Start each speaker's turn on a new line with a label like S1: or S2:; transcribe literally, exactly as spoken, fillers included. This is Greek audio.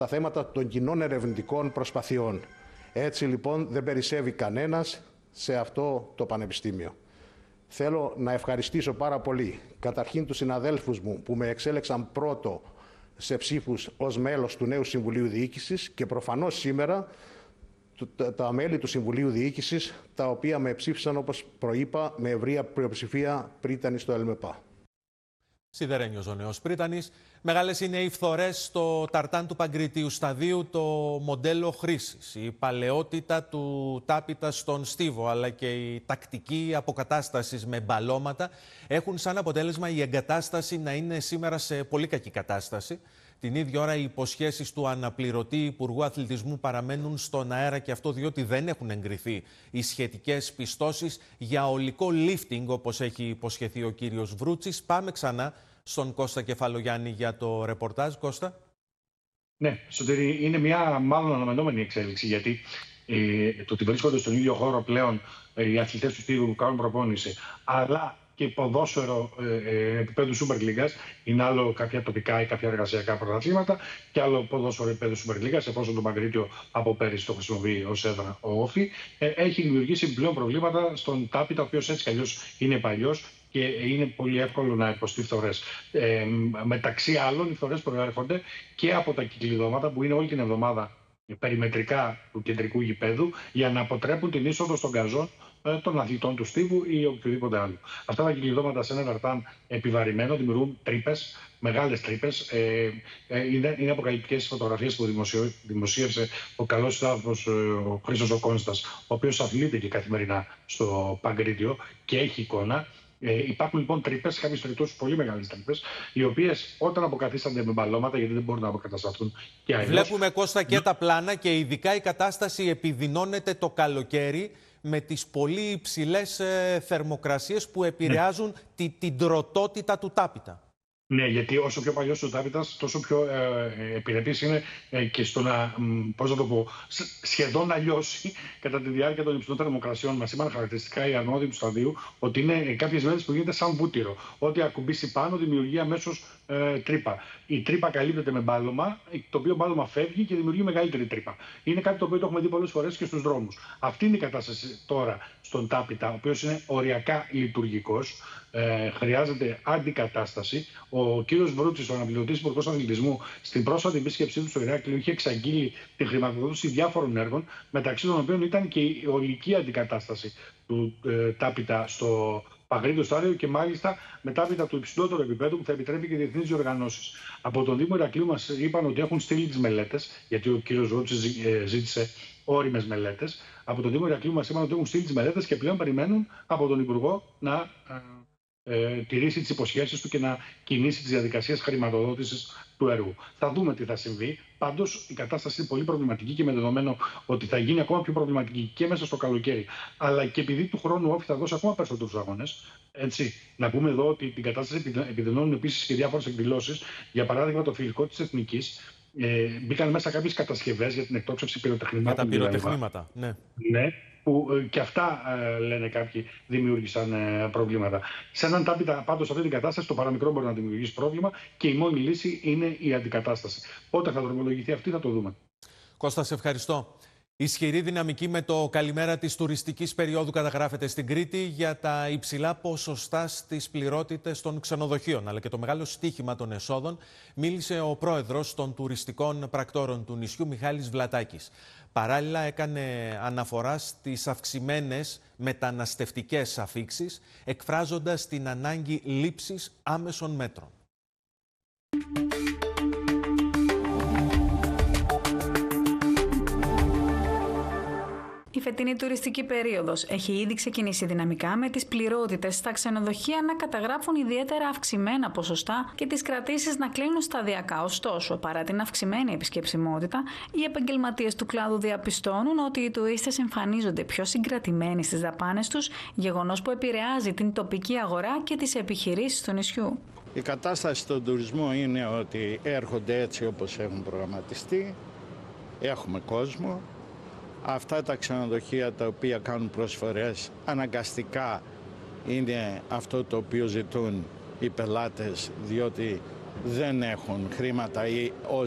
S1: τα θέματα των κοινών ερευνητικών προσπαθειών. Έτσι λοιπόν δεν περισσεύει κανένας σε αυτό το πανεπιστήμιο. Θέλω να ευχαριστήσω πάρα πολύ καταρχήν τους συναδέλφους μου που με εξέλεξαν πρώτο σε ψήφους ως μέλος του νέου Συμβουλίου Διοίκησης και προφανώς σήμερα τα μέλη του Συμβουλίου Διοίκησης, τα οποία με ψήφισαν, όπως προείπα, με ευρεία πλειοψηφία πρίτανη στο ΕΛΜΕΠΑ.
S2: Σιδερένιος ο νέος πρίτανης. Μεγάλες είναι οι φθορές στο ταρτάν του Παγκριτίου Σταδίου, το μοντέλο χρήσης, η παλαιότητα του τάπητα στον στίβο, αλλά και η τακτική αποκατάσταση με μπαλώματα έχουν σαν αποτέλεσμα η εγκατάσταση να είναι σήμερα σε πολύ κακή κατάσταση. Την ίδια ώρα οι υποσχέσεις του αναπληρωτή Υπουργού Αθλητισμού παραμένουν στον αέρα, και αυτό διότι δεν έχουν εγκριθεί οι σχετικές πιστώσεις για ολικό lifting, όπως έχει υποσχεθεί ο κύριος Βρούτσης. Πάμε ξανά στον Κώστα Κεφαλογιάννη για το ρεπορτάζ. Κώστα.
S3: Ναι, Σωτήρη, είναι μια μάλλον αναμενόμενη εξέλιξη, γιατί ε, το ότι βρίσκονται στον ίδιο χώρο πλέον ε, οι αθλητές του στίβου που κάνουν προπόνηση, αλλά και ποδόσφαιρο ε, επίπεδου Super League, είναι άλλο κάποια τοπικά ή κάποια εργασιακά πρωταθλήματα, και άλλο ποδόσφαιρο επίπεδου Super League, εφόσον το Παγκρίτιο από πέρυσι το χρησιμοποιεί ως έδρα ο Όφη, ε, έχει δημιουργήσει πλέον προβλήματα στον τάπητα, ο οποίος έτσι κι αλλιώς είναι παλιός και είναι πολύ εύκολο να υποστεί φθορές. Ε, μεταξύ άλλων, οι φθορές προέρχονται και από τα κυκλειδώματα που είναι όλη την εβδομάδα περιμετρικά του κεντρικού γηπέδου, για να αποτρέπουν την είσοδο στον γκαζόν των αθλητών του στίβου ή οποιοδήποτε άλλο. Αυτά τα κυκλειδώματα σε ένα ταρτάν επιβαρημένο δημιουργούν τρύπες, μεγάλες τρύπες. Ε, ε, είναι, είναι αποκαλυπτικές φωτογραφίες που δημοσιο, δημοσίευσε ο καλός συνάδελφος ο Χρήστος ο Κόνστας, ο οποίος αθλείται και καθημερινά στο Παγκρίτιο και έχει εικόνα. Ε, υπάρχουν λοιπόν τρύπες, κάποιες περιπτώσεις πολύ μεγάλες τρύπες, οι οποίες όταν αποκαθίστανται με μπαλώματα, γιατί δεν μπορούν να αποκατασταθούν και αλλιώς.
S2: Βλέπουμε, Κώστα, και τα πλάνα, και ειδικά η κατάσταση επιδεινώνεται το καλοκαίρι με τις πολύ υψηλές ε, θερμοκρασίες που επηρεάζουν ναι. τη, την τροτότητα του τάπητα.
S3: Ναι, γιατί όσο πιο παλιός ο τάπητας, τόσο πιο ε, επιρρεπής είναι ε, και στο να, πώς να το πω, σχεδόν να λιώσει κατά τη διάρκεια των υψηλών θερμοκρασιών. Μας είπαν χαρακτηριστικά οι αρμόδιοι του σταδίου ότι είναι ε, κάποιες μέρες που γίνεται σαν βούτυρο. Ό,τι ακουμπήσει πάνω δημιουργεί αμέσως ε, τρύπα. Η τρύπα καλύπτεται με μπάλωμα, το οποίο μπάλωμα φεύγει και δημιουργεί μεγαλύτερη τρύπα. Είναι κάτι το οποίο το έχουμε δει πολλές φορές και στους δρόμους. Αυτή είναι η κατάσταση τώρα στον τάπητα, ο οποίος είναι οριακά λειτουργικός. Ε, χρειάζεται αντικατάσταση. Ο κύριος Βρούτσης, ο αναπληρωτής Υπουργός Αθλητισμού, στην πρόσφατη επίσκεψή του στο Ηράκλειο, είχε εξαγγείλει τη χρηματοδότηση διάφορων έργων, μεταξύ των οποίων ήταν και η ολική αντικατάσταση του ε, τάπητα στο Παγκρίτιο Στάδιο, και μάλιστα μετάπειτα του υψηλότερου επίπεδου που θα επιτρέπει και διεθνείς διοργανώσεις. Από τον Δήμο Ηρακλείου μας είπαν ότι έχουν στείλει τις μελέτες, γιατί ο κύριος Βρούτσης ε, ζήτησε όριμες μελέτες. Από τον Δήμο Ηρακλείου μας είπαν ότι έχουν στείλει τις μελέτες και πλέον περιμένουν από τον Υπουργό να ε, ε, τηρήσει τις υποσχέσεις του και να κινήσει τις διαδικασίες χρηματοδότησης του έργου. Θα δούμε τι θα συμβεί. Πάντως η κατάσταση είναι πολύ προβληματική, και με δεδομένο ότι θα γίνει ακόμα πιο προβληματική και μέσα στο καλοκαίρι, αλλά και επειδή του χρόνου ο Όφη θα δώσει ακόμα περισσότερους αγώνες. Έτσι, να πούμε εδώ ότι την κατάσταση επιδεινώνουν επίσης και διάφορες εκδηλώσεις. Για παράδειγμα, το φιλικό της Εθνικής. Ε, μπήκαν μέσα κάποιες κατασκευές για την εκτόξευση πυροτεχνημάτων.
S2: Για τα πυροτεχνήματα, ναι.
S3: Ναι, που ε, και αυτά ε, λένε κάποιοι δημιούργησαν ε, προβλήματα. Σε έναν τάπητα, πάντως, σε αυτή την κατάσταση, το παραμικρό μπορεί να δημιουργήσει πρόβλημα, και η μόνη λύση είναι η αντικατάσταση. Πότε θα δρομολογηθεί αυτή, θα το δούμε.
S2: Κώστα, σε ευχαριστώ. Ισχυρή δυναμική με το καλημέρα της τουριστικής περίοδου καταγράφεται στην Κρήτη για τα υψηλά ποσοστά στις πληρότητες των ξενοδοχείων, αλλά και το μεγάλο στοίχημα των εσόδων, μίλησε ο πρόεδρος των τουριστικών πρακτόρων του νησιού, Μιχάλης Βλατάκης. Παράλληλα έκανε αναφορά στις αυξημένες μεταναστευτικές αφίξεις, εκφράζοντας την ανάγκη λήψης άμεσων μέτρων.
S4: Η φετινή τουριστική περίοδος έχει ήδη ξεκινήσει δυναμικά, με τις πληρότητες στα ξενοδοχεία να καταγράφουν ιδιαίτερα αυξημένα ποσοστά και τις κρατήσεις να κλείνουν σταδιακά. Ωστόσο, παρά την αυξημένη επισκεψιμότητα, οι επαγγελματίες του κλάδου διαπιστώνουν ότι οι τουρίστες εμφανίζονται πιο συγκρατημένοι στις δαπάνες τους, γεγονός που επηρεάζει την τοπική αγορά και τις επιχειρήσεις του νησιού.
S5: Η κατάσταση στον τουρισμό είναι ότι έρχονται έτσι όπως έχουν προγραμματιστεί, έχουμε κόσμο. Αυτά τα ξενοδοχεία τα οποία κάνουν προσφορές αναγκαστικά είναι αυτό το οποίο ζητούν οι πελάτες, διότι δεν έχουν χρήματα ή